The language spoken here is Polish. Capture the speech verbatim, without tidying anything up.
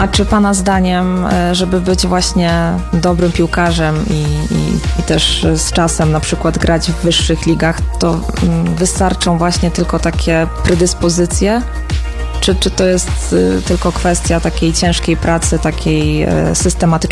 A czy Pana zdaniem, żeby być właśnie dobrym piłkarzem i, i, i też z czasem na przykład grać w wyższych ligach, to wystarczą właśnie tylko takie predyspozycje? Czy, czy to jest tylko kwestia takiej ciężkiej pracy, takiej systematycznej